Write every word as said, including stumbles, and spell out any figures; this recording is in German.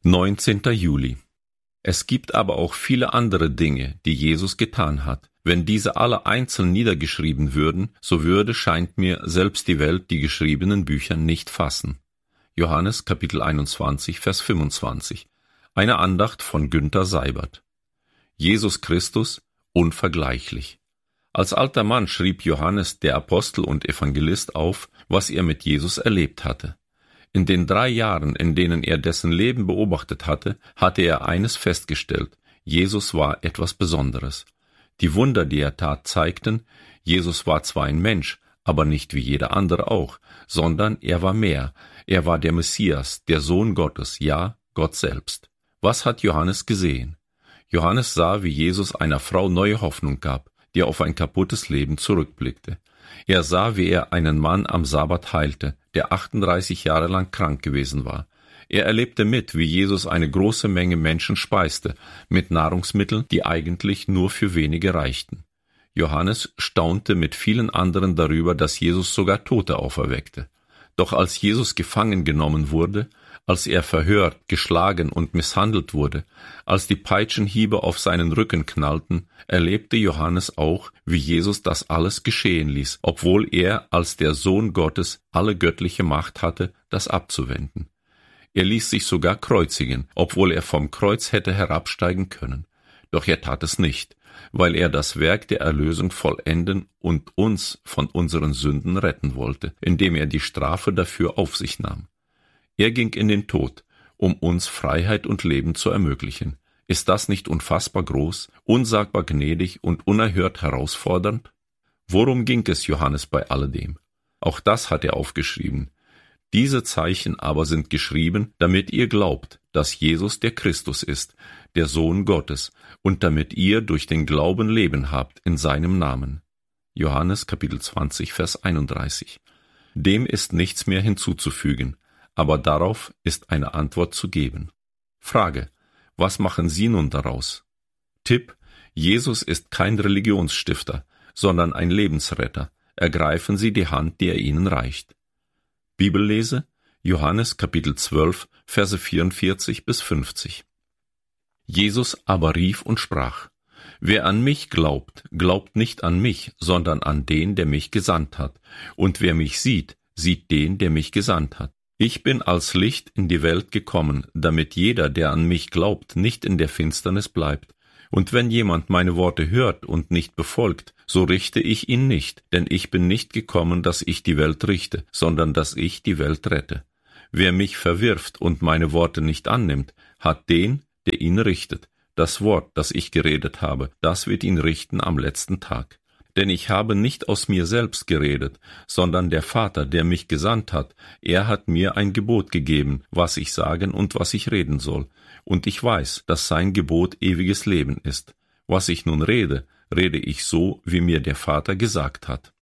neunzehnter Juli. Es gibt aber auch viele andere Dinge, die Jesus getan hat. Wenn diese alle einzeln niedergeschrieben würden, so würde, scheint mir, selbst die Welt die geschriebenen Bücher nicht fassen. Johannes Kapitel einundzwanzig, Vers fünfundzwanzig. Eine Andacht von Günther Seibert. Jesus Christus, unvergleichlich. Als alter Mann schrieb Johannes, der Apostel und Evangelist, auf, was er mit Jesus erlebt hatte. In den drei Jahren, in denen er dessen Leben beobachtet hatte, hatte er eines festgestellt: Jesus war etwas Besonderes. Die Wunder, die er tat, zeigten, Jesus war zwar ein Mensch, aber nicht wie jeder andere auch, sondern er war mehr. Er war der Messias, der Sohn Gottes, ja, Gott selbst. Was hat Johannes gesehen? Johannes sah, wie Jesus einer Frau neue Hoffnung gab, die auf ein kaputtes Leben zurückblickte. Er sah, wie er einen Mann am Sabbat heilte, der achtunddreißig Jahre lang krank gewesen war. Er erlebte mit, wie Jesus eine große Menge Menschen speiste, mit Nahrungsmitteln, die eigentlich nur für wenige reichten. Johannes staunte mit vielen anderen darüber, dass Jesus sogar Tote auferweckte. Doch als Jesus gefangen genommen wurde, als er verhört, geschlagen und misshandelt wurde, als die Peitschenhiebe auf seinen Rücken knallten, erlebte Johannes auch, wie Jesus das alles geschehen ließ, obwohl er als der Sohn Gottes alle göttliche Macht hatte, das abzuwenden. Er ließ sich sogar kreuzigen, obwohl er vom Kreuz hätte herabsteigen können. Doch er tat es nicht, weil er das Werk der Erlösung vollenden und uns von unseren Sünden retten wollte, indem er die Strafe dafür auf sich nahm. Er ging in den Tod, um uns Freiheit und Leben zu ermöglichen. Ist das nicht unfassbar groß, unsagbar gnädig und unerhört herausfordernd? Worum ging es Johannes bei alledem? Auch das hat er aufgeschrieben. Diese Zeichen aber sind geschrieben, damit ihr glaubt, dass Jesus der Christus ist, der Sohn Gottes, und damit ihr durch den Glauben Leben habt in seinem Namen. Johannes Kapitel zwanzig, Vers einunddreißig. Dem ist nichts mehr hinzuzufügen, aber darauf ist eine Antwort zu geben. Frage: Was machen Sie nun daraus? Tipp: Jesus ist kein Religionsstifter, sondern ein Lebensretter. Ergreifen Sie die Hand, die er Ihnen reicht. Bibellese: Johannes Kapitel zwölf, Verse vierundvierzig bis fünfzig. Jesus aber rief und sprach: Wer an mich glaubt, glaubt nicht an mich, sondern an den, der mich gesandt hat. Und wer mich sieht, sieht den, der mich gesandt hat. Ich bin als Licht in die Welt gekommen, damit jeder, der an mich glaubt, nicht in der Finsternis bleibt. Und wenn jemand meine Worte hört und nicht befolgt, so richte ich ihn nicht, denn ich bin nicht gekommen, dass ich die Welt richte, sondern dass ich die Welt rette. Wer mich verwirft und meine Worte nicht annimmt, hat den, der ihn richtet. Das Wort, das ich geredet habe, das wird ihn richten am letzten Tag. Denn ich habe nicht aus mir selbst geredet, sondern der Vater, der mich gesandt hat, er hat mir ein Gebot gegeben, was ich sagen und was ich reden soll. Und ich weiß, dass sein Gebot ewiges Leben ist. Was ich nun rede, rede ich so, wie mir der Vater gesagt hat.